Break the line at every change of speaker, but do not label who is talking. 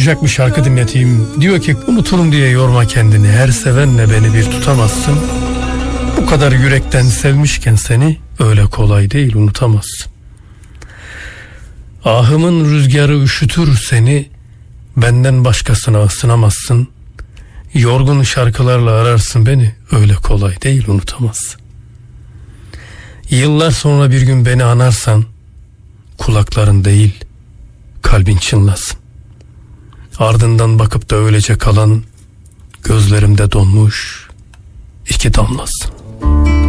yumuşak bir şarkı dinleteyim. Diyor ki unuturum diye yorma kendini, her sevenle beni bir tutamazsın. Bu kadar yürekten sevmişken seni öyle kolay değil unutamazsın. Ahımın rüzgarı üşütür seni, benden başkasına ısınamazsın. Yorgun şarkılarla ararsın beni, öyle kolay değil unutamazsın. Yıllar sonra bir gün beni anarsan, kulakların değil kalbin çınlasın. Ardından bakıp da öylece kalan gözlerimde donmuş iki damlasın.